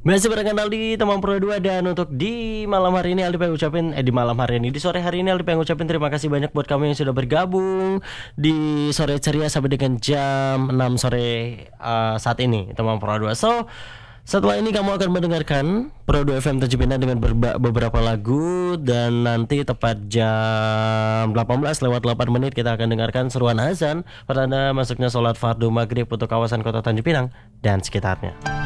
Masih barengan Aldi, teman Pro 2. Dan untuk di malam hari ini Aldi pengen ucapin di sore hari ini Aldi pengen ucapin terima kasih banyak buat kamu yang sudah bergabung di sore ceria sampai dengan jam 6 sore saat ini, teman Pro 2. So, setelah ini kamu akan mendengarkan Pro 2 FM Tanjung Pinang dengan beberapa lagu. Dan nanti tepat jam 18:08 kita akan dengarkan seruan azan pertanda masuknya sholat fardu maghrib untuk kawasan kota Tanjung Pinang dan sekitarnya.